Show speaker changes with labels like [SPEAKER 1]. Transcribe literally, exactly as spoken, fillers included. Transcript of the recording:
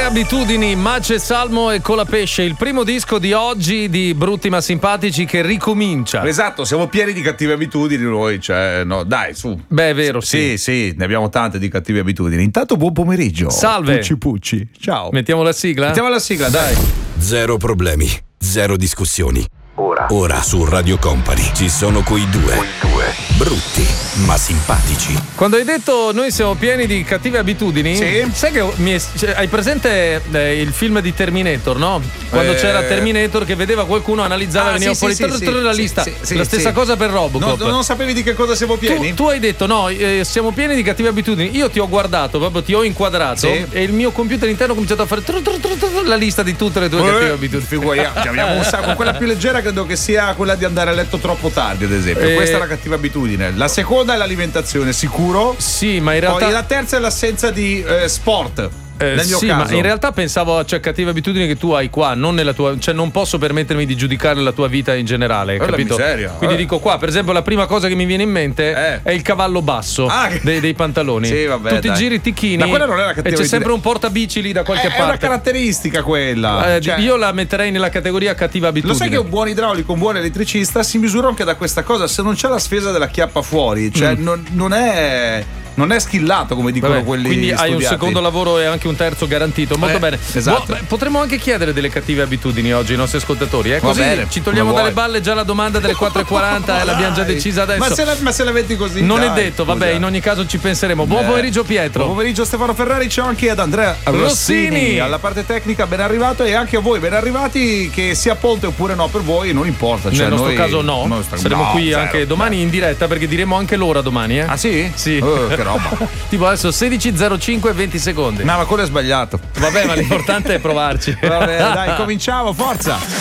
[SPEAKER 1] Abitudini, Mace Salmo e Colapesce, il primo disco di oggi di Brutti ma Simpatici che ricomincia.
[SPEAKER 2] Esatto, siamo pieni di cattive abitudini noi, cioè no, dai, su.
[SPEAKER 1] Beh, è vero,
[SPEAKER 2] sì.
[SPEAKER 1] sì.
[SPEAKER 2] Sì, sì, ne abbiamo tante di cattive abitudini. Intanto buon pomeriggio.
[SPEAKER 1] Salve.
[SPEAKER 2] Pucci Pucci. Ciao.
[SPEAKER 1] Mettiamo la sigla?
[SPEAKER 2] Mettiamo la sigla, dai.
[SPEAKER 3] Zero problemi, zero discussioni.
[SPEAKER 4] Ora.
[SPEAKER 3] Ora su Radio Company ci sono quei due.
[SPEAKER 4] Quei due.
[SPEAKER 3] Brutti ma simpatici.
[SPEAKER 1] Quando hai detto noi siamo pieni di cattive abitudini,
[SPEAKER 2] sì.
[SPEAKER 1] Sai che mi è, cioè, hai presente eh, il film di Terminator, no? Quando
[SPEAKER 2] Eh.
[SPEAKER 1] c'era Terminator che vedeva qualcuno, analizzava,
[SPEAKER 2] Ah,
[SPEAKER 1] veniva
[SPEAKER 2] sì,
[SPEAKER 1] fuori
[SPEAKER 2] sì,
[SPEAKER 1] trrr,
[SPEAKER 2] sì,
[SPEAKER 1] trrr, la
[SPEAKER 2] sì,
[SPEAKER 1] lista.
[SPEAKER 2] sì, sì,
[SPEAKER 1] la stessa
[SPEAKER 2] sì.
[SPEAKER 1] cosa per Robocop.
[SPEAKER 2] No, non sapevi di che cosa siamo pieni?
[SPEAKER 1] Tu, tu hai detto no, eh, siamo pieni di cattive abitudini. Io ti ho guardato, proprio ti ho inquadrato,
[SPEAKER 2] Sì.
[SPEAKER 1] e il mio computer interno ha cominciato a fare trrr, trrr, trrr, trrr, la lista di tutte le tue cattive
[SPEAKER 2] Eh,
[SPEAKER 1] abitudini.
[SPEAKER 2] Figuriamoci, abbiamo un sacco. Quella più leggera credo che sia quella di andare a letto troppo tardi, ad esempio.
[SPEAKER 1] Eh.
[SPEAKER 2] Questa è la cattiva abitudine. La seconda è l'alimentazione, sicuro.
[SPEAKER 1] Sì, ma in realtà
[SPEAKER 2] Poi la terza è l'assenza di eh, sport.
[SPEAKER 1] Eh,
[SPEAKER 2] nel mio
[SPEAKER 1] sì,
[SPEAKER 2] caso.
[SPEAKER 1] ma in realtà pensavo a cioè, cattive abitudini che tu hai qua, non nella tua, cioè non posso permettermi di giudicare la tua vita in generale,
[SPEAKER 2] la
[SPEAKER 1] capito?
[SPEAKER 2] miseria,
[SPEAKER 1] Quindi
[SPEAKER 2] eh.
[SPEAKER 1] dico qua, per esempio, la prima cosa che mi viene in mente
[SPEAKER 2] Eh.
[SPEAKER 1] è il cavallo basso
[SPEAKER 2] Ah, che-
[SPEAKER 1] dei, dei pantaloni.
[SPEAKER 2] Sì, vabbè,
[SPEAKER 1] Tutti
[SPEAKER 2] dai.
[SPEAKER 1] giri ticchini.
[SPEAKER 2] Ma quella non è la cattiva
[SPEAKER 1] e c'è
[SPEAKER 2] abitudine.
[SPEAKER 1] sempre un portabici lì da qualche
[SPEAKER 2] È una
[SPEAKER 1] parte.
[SPEAKER 2] caratteristica quella.
[SPEAKER 1] Eh,
[SPEAKER 2] Cioè,
[SPEAKER 1] io la metterei nella categoria cattiva abitudine.
[SPEAKER 2] lo sai che un buon idraulico, un buon elettricista si misura anche da questa cosa. Se non c'è la spesa della chiappa fuori, cioè
[SPEAKER 1] Mm.
[SPEAKER 2] non, non è non è skillato come dicono
[SPEAKER 1] Vabbè,
[SPEAKER 2] quelli
[SPEAKER 1] quindi hai un
[SPEAKER 2] studiati.
[SPEAKER 1] secondo lavoro e anche un terzo garantito. Molto
[SPEAKER 2] Eh,
[SPEAKER 1] bene.
[SPEAKER 2] esatto.
[SPEAKER 1] Boh, beh, potremmo anche chiedere delle cattive abitudini oggi ai nostri ascoltatori. Eh?
[SPEAKER 2] Va
[SPEAKER 1] Così
[SPEAKER 2] bene,
[SPEAKER 1] ci togliamo
[SPEAKER 2] come
[SPEAKER 1] dalle
[SPEAKER 2] vuoi.
[SPEAKER 1] balle già la domanda delle quattro e quaranta e l'abbiamo già
[SPEAKER 2] Dai.
[SPEAKER 1] decisa adesso.
[SPEAKER 2] Ma se la, ma se la metti così.
[SPEAKER 1] Non
[SPEAKER 2] dai,
[SPEAKER 1] è detto, vabbè,
[SPEAKER 2] scusa.
[SPEAKER 1] in ogni caso ci penseremo. Buon
[SPEAKER 2] Eh.
[SPEAKER 1] pomeriggio Pietro.
[SPEAKER 2] Buon pomeriggio Stefano Ferrari, ciao anche ad Andrea Rossini.
[SPEAKER 1] Rossini.
[SPEAKER 2] Alla parte tecnica ben arrivato e anche a voi ben arrivati, che sia ponte oppure no per voi non importa. Cioè,
[SPEAKER 1] Nel nostro
[SPEAKER 2] noi-
[SPEAKER 1] caso no,
[SPEAKER 2] noi sta-
[SPEAKER 1] saremo
[SPEAKER 2] no,
[SPEAKER 1] qui
[SPEAKER 2] zero.
[SPEAKER 1] anche domani in diretta perché diremo anche l'ora domani. Eh?
[SPEAKER 2] Ah sì?
[SPEAKER 1] Sì.
[SPEAKER 2] Oh, che roba.
[SPEAKER 1] Tipo adesso sedici zero cinque e venti secondi.
[SPEAKER 2] No, ma quello è sbagliato.
[SPEAKER 1] Vabbè, ma l'importante è provarci.
[SPEAKER 2] Vabbè, dai, cominciamo, forza.